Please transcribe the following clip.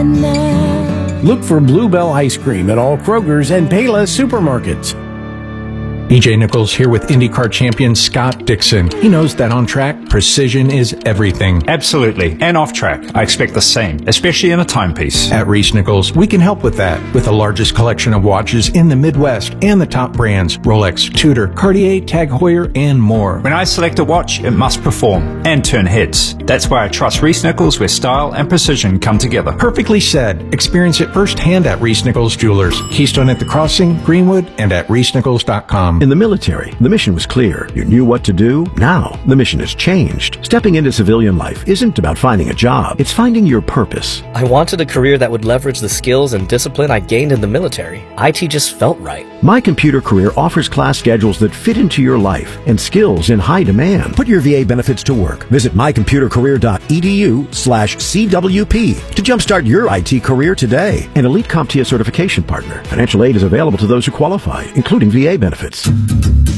Look for Bluebell Ice Cream at all Kroger's and Payless supermarkets. BJ Nichols here with IndyCar champion Scott Dixon. He knows that on track, precision is everything. Absolutely. And off track, I expect the same, especially in a timepiece. At Reese Nichols, we can help with that. With the largest collection of watches in the Midwest and the top brands, Rolex, Tudor, Cartier, Tag Heuer, and more. When I select a watch, it must perform and turn heads. That's why I trust Reese Nichols, where style and precision come together. Perfectly said. Experience it firsthand at Reese Nichols Jewelers, Keystone at the Crossing, Greenwood, and at reesenichols.com. In the military, the mission was clear. You knew what to do. Now, the mission has changed. Stepping into civilian life isn't about finding a job. It's finding your purpose. I wanted a career that would leverage the skills and discipline I gained in the military. IT just felt right. My Computer Career offers class schedules that fit into your life and skills in high demand. Put your VA benefits to work. Visit mycomputercareer.edu/CWP to jumpstart your IT career today. An elite CompTIA certification partner. Financial aid is available to those who qualify, including VA benefits.